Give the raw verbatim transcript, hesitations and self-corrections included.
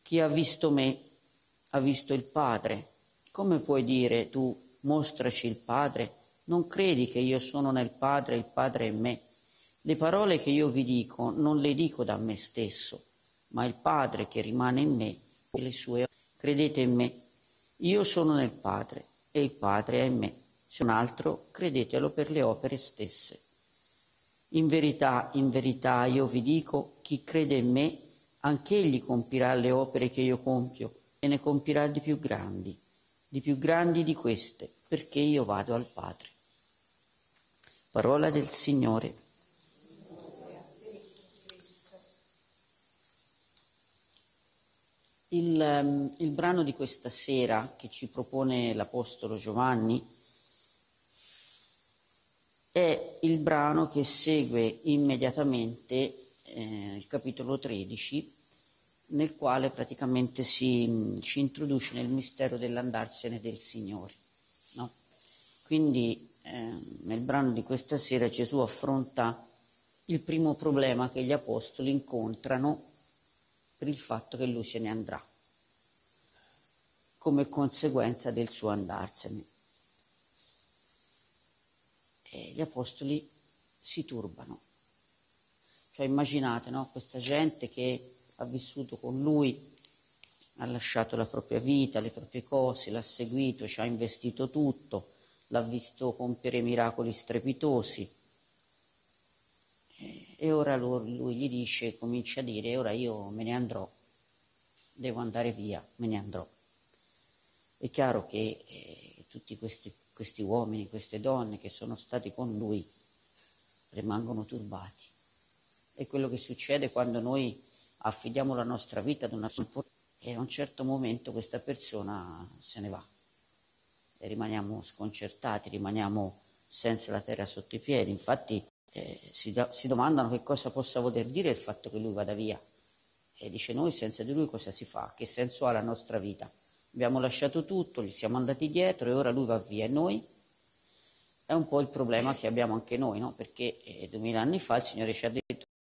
Chi ha visto me ha visto il Padre. Come puoi dire tu, mostraci il Padre? Non credi che io sono nel Padre e il Padre è in me? Le parole che io vi dico non le dico da me stesso, ma il Padre che rimane in me e le sue. Credete in me. Io sono nel Padre e il Padre è in me. Se un altro, credetelo per le opere stesse. In verità, in verità, io vi dico, chi crede in me, anch'egli compirà le opere che io compio e ne compirà di più grandi, di più grandi di queste, perché io vado al Padre. Parola del Signore. Il, um, il brano di questa sera che ci propone l'Apostolo Giovanni è il brano che segue immediatamente eh, il capitolo tredici, nel quale praticamente si, ci introduce nel mistero dell'andarsene del Signore, no? Quindi eh, nel brano di questa sera Gesù affronta il primo problema che gli apostoli incontrano per il fatto che lui se ne andrà, come conseguenza del suo andarsene. E gli apostoli si turbano. Cioè immaginate, no? Questa gente che ha vissuto con lui, ha lasciato la propria vita, le proprie cose, l'ha seguito, ci ha investito tutto, l'ha visto compiere miracoli strepitosi. E ora lui gli dice, comincia a dire, ora io me ne andrò, devo andare via, me ne andrò. È chiaro che eh, tutti questi, questi uomini, queste donne che sono stati con lui rimangono turbati. È quello che succede quando noi affidiamo la nostra vita ad una persona e a un certo momento questa persona se ne va e rimaniamo sconcertati, rimaniamo senza la terra sotto i piedi. Infatti eh, si, do, si domandano che cosa possa voler dire il fatto che lui vada via, e dice: noi senza di lui cosa si fa? Che senso ha la nostra vita? Abbiamo lasciato tutto, gli siamo andati dietro e ora lui va via, e noi? È un po' il problema che abbiamo anche noi, no? Perché eh, duemila anni fa il Signore ci ha detto